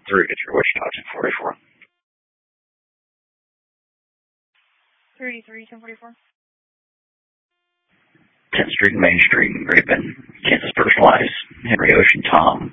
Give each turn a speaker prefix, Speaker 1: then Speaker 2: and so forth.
Speaker 1: through to Wichita 1044.
Speaker 2: 33, 1044.
Speaker 1: 10th Street, Main Street, Great Bend, Kansas Personalized, Henry Ocean, Tom,